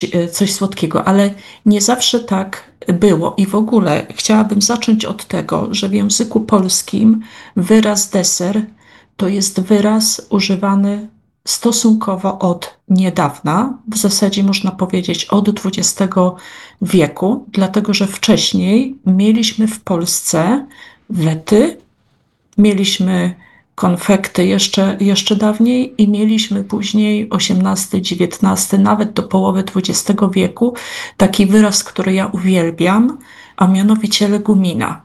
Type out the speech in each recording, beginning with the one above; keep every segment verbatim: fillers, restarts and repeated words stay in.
e, coś słodkiego, ale nie zawsze tak było. I w ogóle chciałabym zacząć od tego, że w języku polskim wyraz deser to jest wyraz używany stosunkowo od niedawna, w zasadzie można powiedzieć od dwudziestego wieku, dlatego że wcześniej mieliśmy w Polsce lety, mieliśmy konfekty jeszcze, jeszcze dawniej i mieliśmy później osiemnasty, dziewiętnasty, nawet do połowy dwudziestego wieku taki wyraz, który ja uwielbiam, a mianowicie legumina.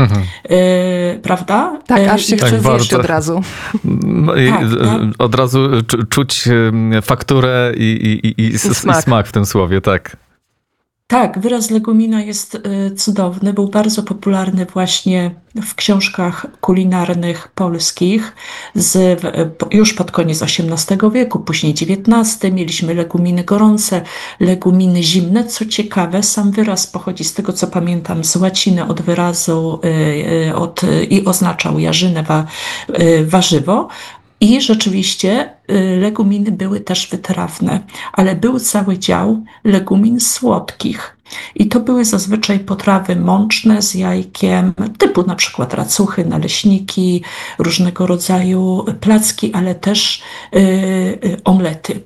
Yy, prawda? Tak, aż się Yy, chce Tak, zjeść bardzo. od razu. No i Tak, tak. od razu czu- czuć em, fakturę i, i, i, i, s- i smak. smak w tym słowie, tak. Tak, wyraz legumina jest y, cudowny. Był bardzo popularny właśnie w książkach kulinarnych polskich z, w, po- już pod koniec osiemnastego wieku, później dziewiętnasty. Mieliśmy leguminy gorące, leguminy zimne. Co ciekawe, sam wyraz pochodzi z tego, co pamiętam, z łaciny od wyrazu y, y, od, y, i oznaczał jarzynę, wa, y, warzywo. I rzeczywiście y, leguminy były też wytrawne, ale był cały dział legumin słodkich. I to były zazwyczaj potrawy mączne z jajkiem, typu na przykład racuchy, naleśniki, różnego rodzaju placki, ale też y, y, omlety.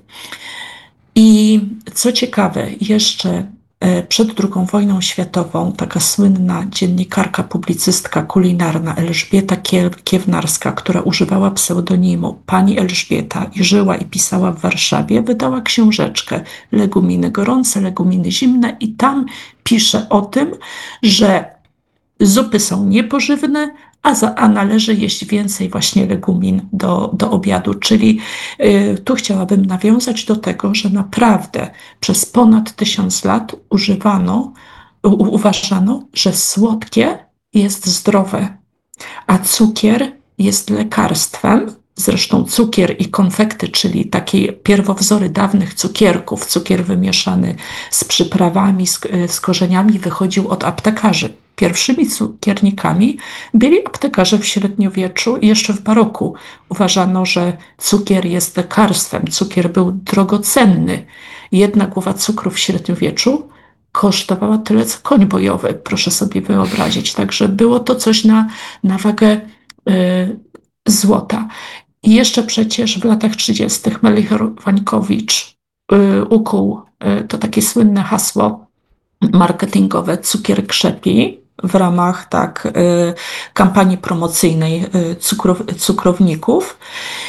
I co ciekawe, jeszcze e, przed drugą wojną światową taka słynna dziennikarka, publicystka kulinarna Elżbieta Kie- Kiewnarska, która używała pseudonimu Pani Elżbieta i żyła i pisała w Warszawie, wydała książeczkę Leguminy gorące, leguminy zimne i tam pisze o tym, że zupy są niepożywne, a, za, a należy jeść więcej właśnie legumin do, do obiadu. Czyli y, tu chciałabym nawiązać do tego, że naprawdę przez ponad tysiąc lat używano, u, uważano, że słodkie jest zdrowe, a cukier jest lekarstwem. Zresztą cukier i konfekty, czyli takie pierwowzory dawnych cukierków, cukier wymieszany z przyprawami, z, z korzeniami, wychodził od aptekarzy. Pierwszymi cukiernikami byli aptekarze w średniowieczu i jeszcze w baroku. Uważano, że cukier jest lekarstwem. Cukier był drogocenny. Jedna głowa cukru w średniowieczu kosztowała tyle, co koń bojowy. Proszę sobie wyobrazić. Także było to coś na, na wagę y, złota. I jeszcze przecież w latach trzydziestych Melichor Wańkowicz y, ukuł y, to takie słynne hasło marketingowe cukier krzepi w ramach tak y, kampanii promocyjnej y, cukrow, cukrowników.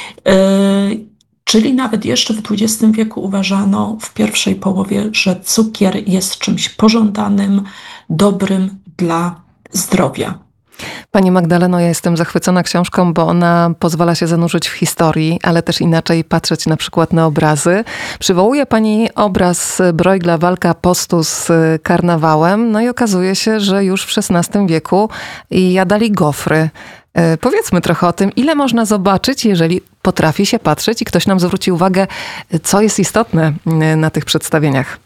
Y, czyli nawet jeszcze w dwudziestym wieku uważano w pierwszej połowie, że cukier jest czymś pożądanym, dobrym dla zdrowia. Pani Magdaleno, ja jestem zachwycona książką, bo ona pozwala się zanurzyć w historii, ale też inaczej patrzeć na przykład na obrazy. Przywołuje pani obraz Bruegla Walka postu z karnawałem, no i okazuje się, że już w szesnastym wieku jadali gofry. Powiedzmy trochę o tym, ile można zobaczyć, jeżeli potrafi się patrzeć i ktoś nam zwróci uwagę, co jest istotne na tych przedstawieniach.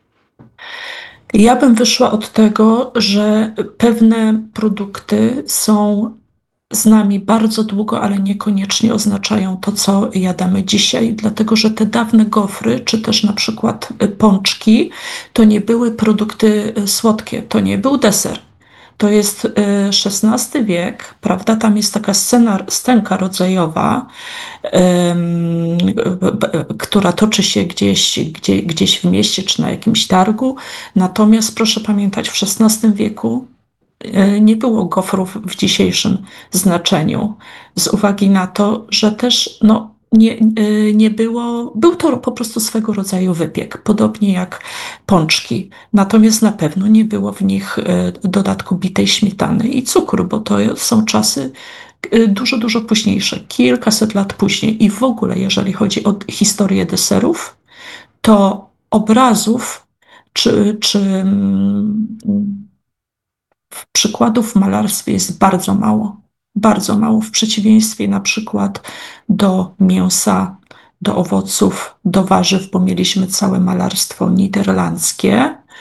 Ja bym wyszła od tego, że pewne produkty są z nami bardzo długo, ale niekoniecznie oznaczają to, co jadamy dzisiaj, dlatego że te dawne gofry, czy też na przykład pączki, to nie były produkty słodkie, to nie był deser. To jest szesnasty wiek, prawda? Tam jest taka scena, scenka rodzajowa, em, b- b- która toczy się gdzieś, gdzie, gdzieś w mieście czy na jakimś targu. Natomiast proszę pamiętać, w szesnastym wieku e, nie było gofrów w dzisiejszym znaczeniu, z uwagi na to, że też no, nie, e, nie było, był to po prostu swego rodzaju wypiek, podobnie jak pączki. Natomiast na pewno nie było w nich e, dodatku bitej śmietany i cukru, bo to są czasy e, dużo, dużo późniejsze, kilkaset lat później. I w ogóle, jeżeli chodzi o historię deserów, to obrazów czy, czy mm, przykładów w malarstwie jest bardzo mało. Bardzo mało, w przeciwieństwie na przykład do mięsa, do owoców, do warzyw, bo mieliśmy całe malarstwo niderlandzkie,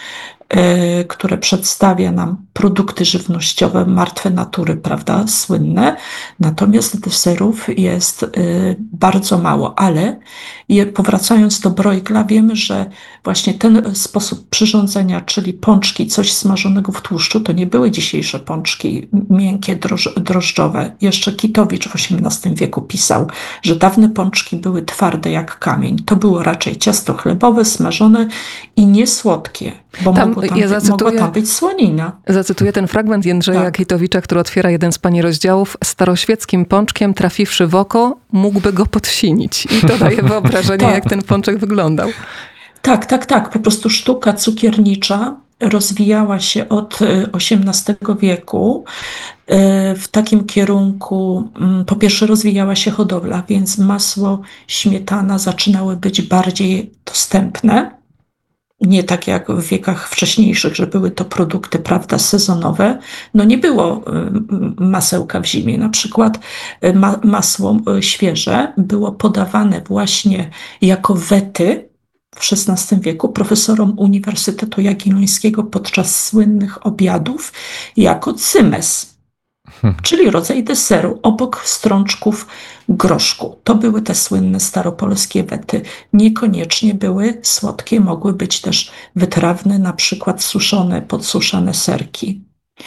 e, które przedstawia nam produkty żywnościowe, martwe natury, prawda, słynne. Natomiast deserów jest e, bardzo mało, ale je, powracając do Bruegla, wiemy, że właśnie ten sposób przyrządzenia, czyli pączki, coś smażonego w tłuszczu, to nie były dzisiejsze pączki miękkie, droż, drożdżowe. Jeszcze Kitowicz w osiemnastym wieku pisał, że dawne pączki były twarde jak kamień. To było raczej ciasto chlebowe, smażone i niesłodkie, bo Tam, mogło, tam, ja zacytuję, mogła tam być słonina. Zacytuję ten fragment Jędrzeja Tak. Kitowicza, który otwiera jeden z pani rozdziałów. Staroświeckim pączkiem trafiwszy w oko, mógłby go podsinić. I to daje wyobrażenie, Tak. jak ten pączek wyglądał. Tak, tak, tak. Po prostu sztuka cukiernicza rozwijała się od y, osiemnastego wieku y, w takim kierunku. mm, Po pierwsze rozwijała się hodowla, więc masło, śmietana zaczynały być bardziej dostępne. Nie tak jak w wiekach wcześniejszych, że były to produkty, prawda, sezonowe. No nie było y, masełka w zimie. Na przykład y, ma, masło y, świeże było podawane właśnie jako wety w szesnastym wieku profesorom Uniwersytetu Jagiellońskiego podczas słynnych obiadów jako cymes, czyli rodzaj deseru obok strączków groszku. To były te słynne staropolskie wety. Niekoniecznie były słodkie, mogły być też wytrawne, na przykład suszone, podsuszane serki.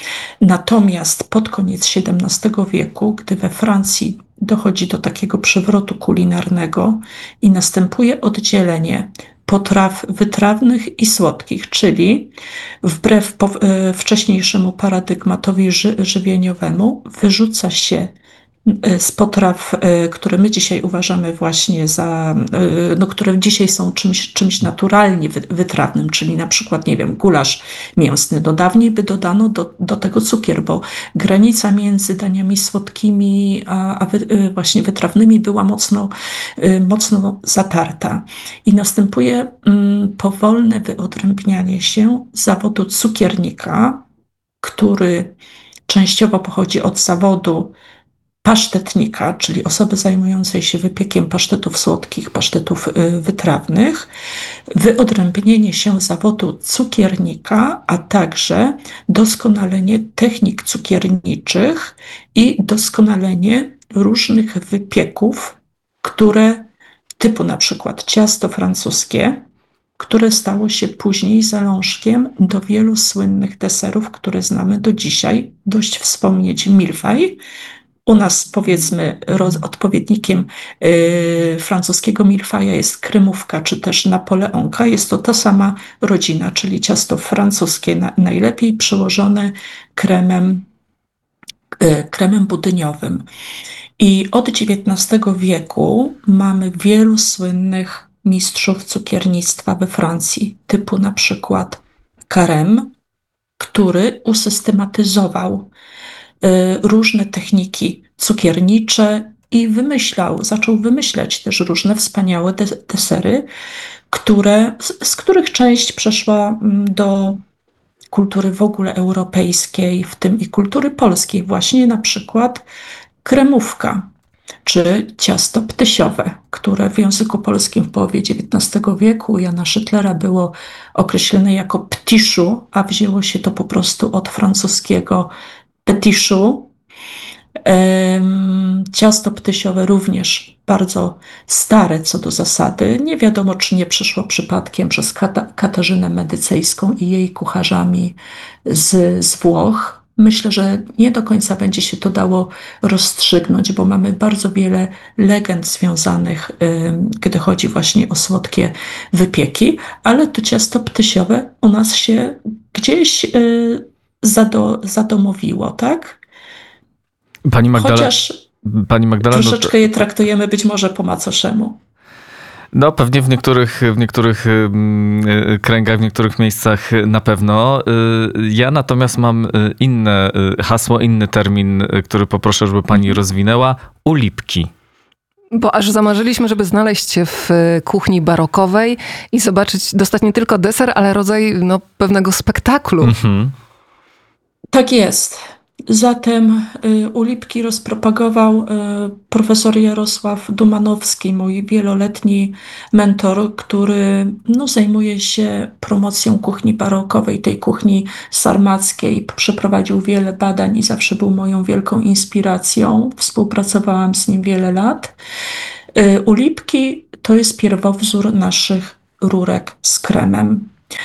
Natomiast pod koniec siedemnastego wieku, gdy we Francji dochodzi do takiego przewrotu kulinarnego i następuje oddzielenie potraw wytrawnych i słodkich, czyli wbrew po, e, wcześniejszemu paradygmatowi ży, żywieniowemu wyrzuca się e, z potraw, e, które my dzisiaj uważamy właśnie za, e, no, które dzisiaj są czymś, czymś naturalnie wy, wytrawnym, czyli na przykład, nie wiem, gulasz mięsny. No dawniej by dodano do, do tego cukier, bo granica między daniami słodkimi a, a wy, e, właśnie wytrawnymi była mocno, e, mocno zatarta. I następuje mm, powolne wyodrębnianie się zawodu cukiernika, który częściowo pochodzi od zawodu pasztetnika, czyli osoby zajmującej się wypiekiem pasztetów słodkich, pasztetów y, wytrawnych, wyodrębnienie się zawodu cukiernika, a także doskonalenie technik cukierniczych i doskonalenie różnych wypieków, które typu na przykład ciasto francuskie, które stało się później zalążkiem do wielu słynnych deserów, które znamy do dzisiaj. Dość wspomnieć milfaj. U nas, powiedzmy, roz, odpowiednikiem yy, francuskiego milfaja jest kremówka czy też napoleonka. Jest to ta sama rodzina, czyli ciasto francuskie, na, najlepiej przyłożone kremem, yy, kremem budyniowym. I od dziewiętnastego wieku mamy wielu słynnych mistrzów cukiernictwa we Francji, typu na przykład Carême, który usystematyzował różne techniki cukiernicze i wymyślał, zaczął wymyślać też różne wspaniałe de- desery, które, z, z których część przeszła do kultury w ogóle europejskiej, w tym i kultury polskiej. Właśnie na przykład kremówka, czy ciasto ptysiowe, które w języku polskim w połowie dziewiętnastego wieku Jana Szytlera było określone jako ptiszu, a wzięło się to po prostu od francuskiego petiszu. Ciasto ptysiowe również bardzo stare co do zasady. Nie wiadomo, czy nie przyszło przypadkiem przez Kata- Katarzynę Medycejską i jej kucharzami z, z Włoch. Myślę, że nie do końca będzie się to dało rozstrzygnąć, bo mamy bardzo wiele legend związanych, gdy chodzi właśnie o słodkie wypieki, ale to ciasto ptysiowe u nas się gdzieś zado, zadomowiło, tak? Pani Magdalena, Chociaż Pani Magdaleno, troszeczkę je traktujemy być może po macoszemu. No pewnie w niektórych, w niektórych mm, kręgach, w niektórych miejscach na pewno. Ja natomiast mam inne hasło, inny termin, który poproszę, żeby pani rozwinęła. Ulipki. Bo aż zamarzyliśmy, żeby znaleźć się w kuchni barokowej i zobaczyć, dostać nie tylko deser, ale rodzaj no, pewnego spektaklu. Mhm. Tak jest. Zatem y, ulipki rozpropagował y, profesor Jarosław Dumanowski, mój wieloletni mentor, który no, zajmuje się promocją kuchni barokowej, tej kuchni sarmackiej. Przeprowadził wiele badań i zawsze był moją wielką inspiracją. Współpracowałam z nim wiele lat. Y, ulipki to jest pierwowzór naszych rurek z kremem.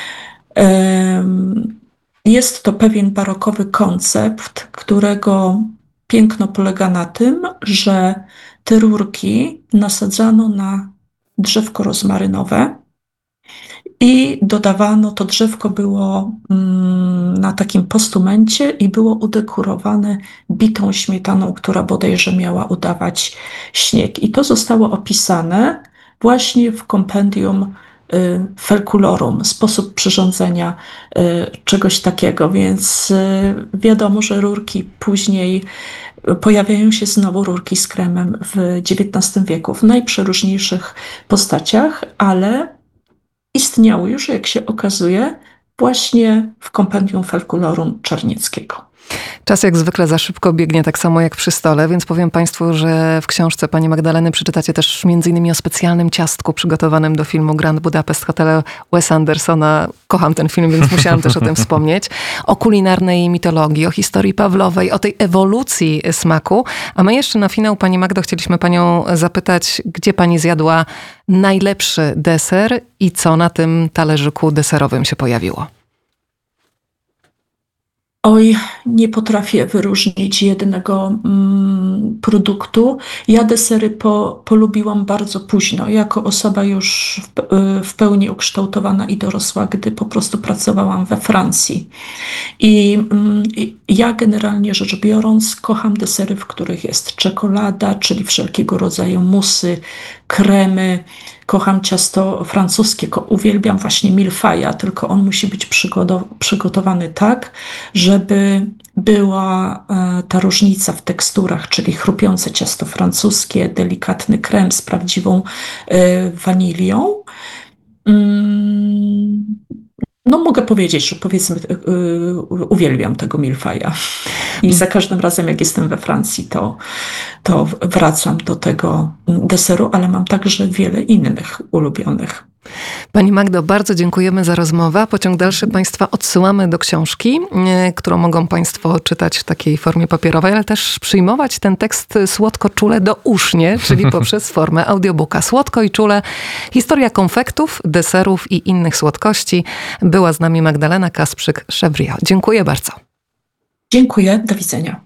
Ym, Jest to pewien barokowy koncept, którego piękno polega na tym, że te rurki nasadzano na drzewko rozmarynowe i dodawano, to drzewko było mm, na takim postumencie i było udekorowane bitą śmietaną, która bodajże miała udawać śnieg. I to zostało opisane właśnie w kompendium y, Felkulorum, sposób przyrządzenia y, czegoś takiego, więc y, wiadomo, że rurki później pojawiają się znowu rurki z kremem w dziewiętnastym wieku w najprzeróżniejszych postaciach, ale istniały już, jak się okazuje, właśnie w kompendium Felkulorum Czarnieckiego. Czas jak zwykle za szybko biegnie, tak samo jak przy stole, więc powiem Państwu, że w książce pani Magdaleny przeczytacie też między innymi o specjalnym ciastku przygotowanym do filmu Grand Budapest Hotel Wes Andersona. Kocham ten film, więc musiałam też o tym wspomnieć. O kulinarnej mitologii, o historii Pawlowej, o tej ewolucji smaku. A my jeszcze na finał, pani Magdo, chcieliśmy panią zapytać, gdzie pani zjadła najlepszy deser i co na tym talerzyku deserowym się pojawiło? Oj, nie potrafię wyróżnić jednego mm, produktu. Ja desery po, polubiłam bardzo późno, jako osoba już w, w pełni ukształtowana i dorosła, gdy po prostu pracowałam we Francji. I, mm, i ja generalnie rzecz biorąc kocham desery, w których jest czekolada, czyli wszelkiego rodzaju musy, kremy. Kocham ciasto francuskie, uwielbiam właśnie milfaja, tylko on musi być przygotowany tak, żeby była e, ta różnica w teksturach, czyli chrupiące ciasto francuskie, delikatny krem z prawdziwą e, wanilią. Mm, no mogę powiedzieć, że powiedzmy yy, uwielbiam tego milfaja. I za każdym razem, jak jestem we Francji, to, to wracam do tego deseru, ale mam także wiele innych ulubionych. Pani Magdo, bardzo dziękujemy za rozmowę. Pociąg dalszy Państwa odsyłamy do książki, którą mogą Państwo czytać w takiej formie papierowej, ale też przyjmować ten tekst słodko-czule do usznie, czyli poprzez formę audiobooka. Słodko i czule. Historia konfektów, deserów i innych słodkości. Była z nami Magdalena Kasprzyk-Chevrier. Dziękuję bardzo. Dziękuję. Do widzenia.